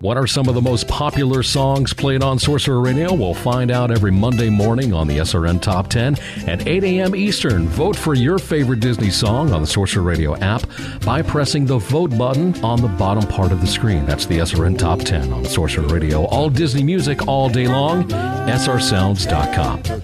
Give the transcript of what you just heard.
What are some of the most popular songs played on Sorcerer Radio? We'll find out every Monday morning on the SRN Top 10 at 8 a.m. Eastern. Vote for your favorite Disney song on the Sorcerer Radio app by pressing the vote button on the bottom part of the screen. That's the SRN Top 10 on Sorcerer Radio. All Disney music all day long, srsounds.com.